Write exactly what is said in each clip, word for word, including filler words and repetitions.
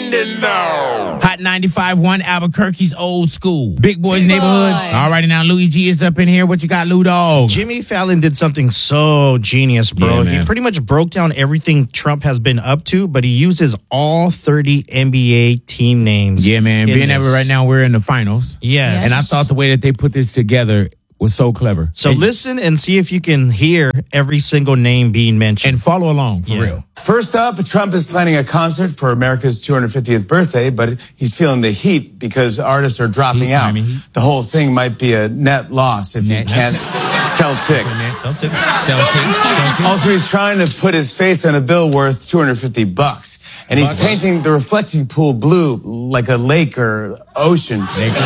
in the know. Hot ninety-five point one, Albuquerque's old school. Big Boy's Big neighborhood. Boy. All righty, now Louis G is up in here. What you got, Lou Dog? Jimmy Fallon did something so genius, bro. Yeah, man. He pretty much broke down everything Trump has been up to, but he uses all thirty N B A team names. Yeah, man. in Being that this. right now we're in the finals. Yes. And I thought the way that they put this together was so clever. So and, listen and see if you can hear every single name being mentioned. and follow along for Yeah. real. First up, Trump is planning a concert for America's two hundred fiftieth birthday, but he's feeling the heat because artists are dropping Heat, out. I mean, heat. The whole thing might be a net loss if Net. he can't sell ticks. Celtics. Celtics. Also, he's trying to put his face on a bill worth two hundred fifty bucks, and he's painting the reflecting pool blue like a lake or ocean.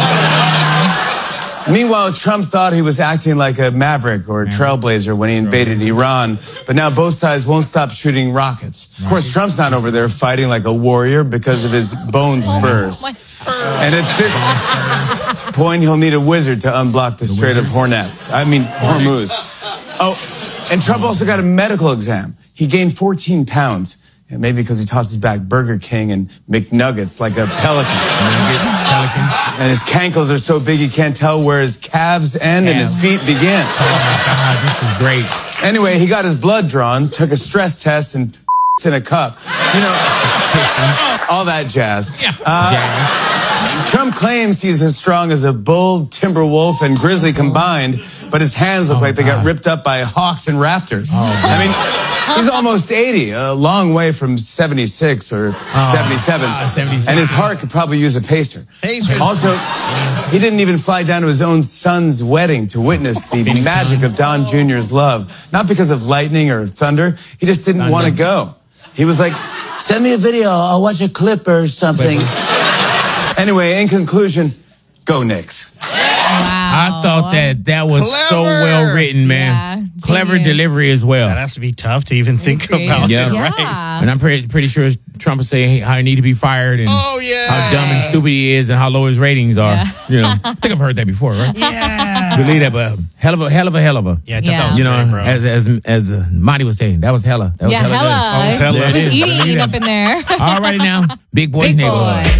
Meanwhile, Trump thought he was acting like a maverick or a trailblazer when he invaded Iran, but now both sides won't stop shooting rockets. Of course, Trump's not over there fighting like a warrior because of his bone spurs. And at this point, he'll need a wizard to unblock the Strait of Hornets. I mean, Hormuz. Oh, and Trump also got a medical exam. He gained fourteen pounds. And maybe because he tosses back Burger King and McNuggets like a pelican. Nuggets, Pelicans. And his cankles are so big he can't tell where his calves end and his feet begin. Oh my God, this is great. Anyway, he got his blood drawn, took a stress test, and in a cup. You know, all that jazz. Uh, Jazz. Trump claims he's as strong as a bull, timber wolf, and grizzly combined, but his hands look Oh, like they got God. ripped up by hawks and raptors. Oh, I mean, he's almost eighty, a long way from seventy-six or seventy-seven. God, seventy-six. And his heart could probably use a pacer. Pacers. Also, he didn't even fly down to his own son's wedding to witness the Phoenix magic Suns. of Don Junior's love. Not because of lightning or thunder. He just didn't want to go. He was like, send me a video. I'll watch a clip or something. Anyway, in conclusion, go Knicks. I thought that that was so Clever. well written, man. Yeah, Clever genius. delivery as well. That has to be tough to even think Creative. about. Yeah. it, Yeah. right? And I'm pretty pretty sure Trump is saying how he need to be fired and Oh, yeah. how dumb and stupid he is and how low his ratings are. Yeah. You know, I think I've heard that before, right? Yeah. Believe that, but hell of a hell of a hell of a. Yeah, I thought Yeah. that was You know, great, bro. as as as uh, Monty was saying, that was hella. That was Yeah, hella. hella. Oh, hella. Good. It was There it is. eating Believe up that. in there. All righty now, Big Boy's Big neighborhood. Boy.